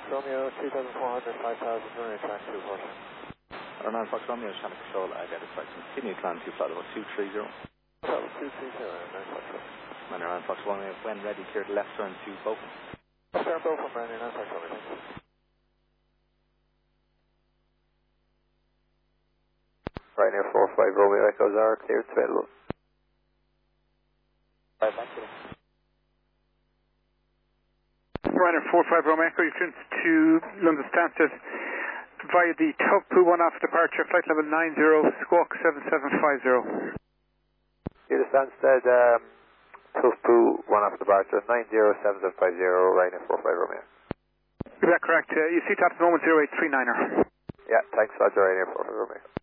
Fox Romeo, 2400, 5000, runway track 2 caution. Airline Fox Romeo, Channel Control, I get a flight. Continue climb to flight level 230. Level 230, Airline Fox Romeo. Airline Fox Romeo, when ready, clear the left turn to Beaufort. Left turn Beaufort, Airline Fox Romeo, thank you. Ryanair 45 Romeo Echoes are cleared to available. Right, back to them. Ryanair 45 Romeo Echo, you clearance to London Stansted via the Tugpoo 1 off departure, flight level 90, squawk 7750. Here to Stansted, Tugpoo 1 off departure, 907750, Ryanair 45 Romeo. Is that correct? You see top at the moment 0839er. Yeah, thanks, Roger, Ryanair 45 Romeo.